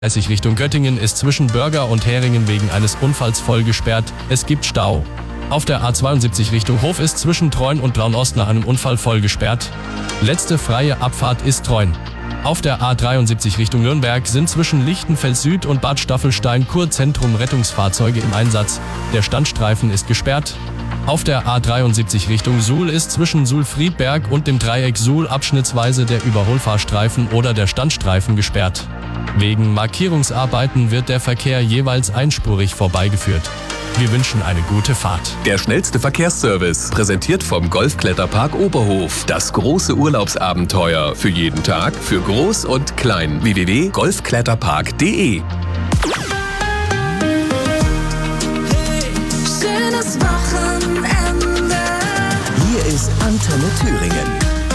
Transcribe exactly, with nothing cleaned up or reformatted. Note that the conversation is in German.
dreißig Richtung Göttingen ist zwischen Börger und Heringen wegen eines Unfalls voll gesperrt. Es gibt Stau. Auf der A zweiundsiebzig Richtung Hof ist zwischen Treuen und Blaunost nach einem Unfall voll gesperrt. Letzte freie Abfahrt ist Treuen. Auf der A dreiundsiebzig Richtung Nürnberg sind zwischen Lichtenfels Süd und Bad Staffelstein Kurzentrum Rettungsfahrzeuge im Einsatz. Der Standstreifen ist gesperrt. Auf der A dreiundsiebzig Richtung Suhl ist zwischen Suhl-Friedberg und dem Dreieck Suhl abschnittsweise der Überholfahrstreifen oder der Standstreifen gesperrt. Wegen Markierungsarbeiten wird der Verkehr jeweils einspurig vorbeigeführt. Wir wünschen eine gute Fahrt. Der schnellste Verkehrsservice, präsentiert vom Golfkletterpark Oberhof. Das große Urlaubsabenteuer für jeden Tag, für Groß und Klein. w w w punkt golfkletterpark punkt de Hey, schönes Wochenende. Hier ist Antenne Thüringen.